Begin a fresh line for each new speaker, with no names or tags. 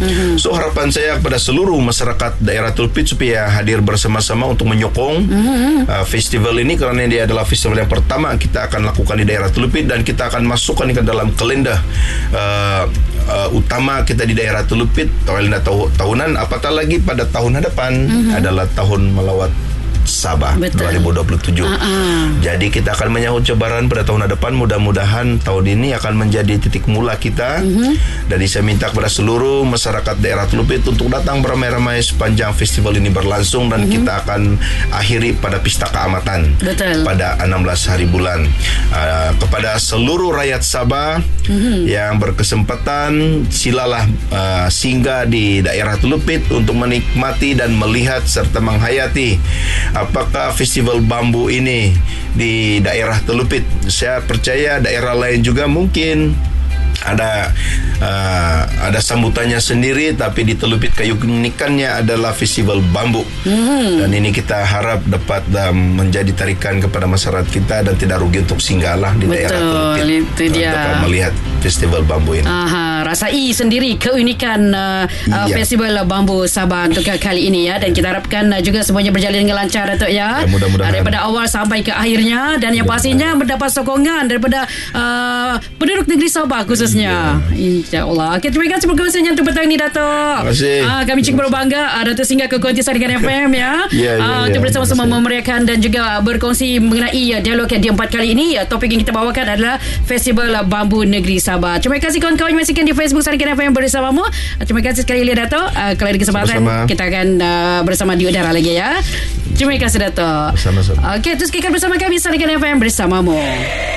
So harapan saya kepada seluruh masyarakat daerah Telupit supaya hadir bersama-sama untuk menyokong festival ini, kerana dia adalah festival yang pertama kita akan lakukan di daerah Telupit, dan kita akan masukkan ke dalam kalender utama kita di daerah Telupit, kalender tahunan, apatah lagi pada tahun hadapan adalah tahun melawat Sabah. Betul. 2027. Jadi kita akan menyahut cabaran pada tahun hadapan. Mudah-mudahan tahun ini akan menjadi titik mula kita. Jadi saya minta kepada seluruh masyarakat daerah Telupit untuk datang beramai-ramai sepanjang festival ini berlangsung, dan kita akan akhiri pada pesta keamatan. Betul. Pada 16 hari bulan. Kepada seluruh rakyat Sabah yang berkesempatan, silalah singgah di daerah Telupit untuk menikmati dan melihat serta menghayati apakah festival bambu ini di daerah Telupit. Saya percaya daerah lain juga mungkin ada sambutannya sendiri, tapi di Telupit keunikannya adalah festival bambu. Dan ini kita harap dapat menjadi tarikan kepada masyarakat kita, dan tidak rugi untuk singgahlah di daerah Telupit. Itu dia. Dapat melihat festival bambu ini.
Rasai sendiri keunikan festival bambu Sabah untuk kali ini ya, dan kita harapkan juga semuanya berjalan dengan lancar, Datuk ya. Mudah-mudahan daripada awal sampai ke akhirnya, dan yang pastinya mendapat sokongan daripada penduduk negeri Sabah khususnya. InsyaAllah. Okay, terima kasih perkongsiannya untuk petang ni, Datuk.
Terima kasih.
Kami cukup berbangga Datuk singgah ke Konti Sarikan FM ya. Untuk bersama-sama memeriahkan dan juga berkongsi mengenai dialog yang di-4 kali ini. Topik yang kita bawakan adalah Festival Bambu Negeri Sabah. Terima kasih kawan-kawan yang menyaksikan di Facebook Sarikan FM bersamamu. Terima kasih sekali lagi, Datuk. Kalau ada kesempatan kita akan bersama di udara lagi ya. Terima kasih, Datuk.
Sama-sama.
Okay, terus kekal bersama kami Sarikan FM bersamamu.